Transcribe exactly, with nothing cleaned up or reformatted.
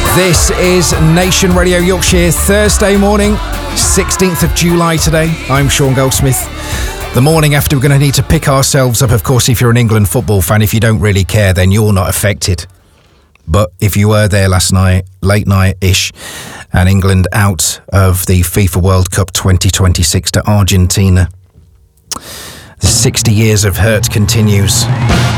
This is Nation Radio Yorkshire, Thursday morning, sixteenth of July today. I'm Sean Goldsmith. The morning after, we're going to need to pick ourselves up. Of course, if you're an England football fan, if you don't really care, then you're not affected. But if you were there last night, late night-ish, and England out of the FIFA World Cup twenty twenty-six to Argentina, the sixty years of hurt continues.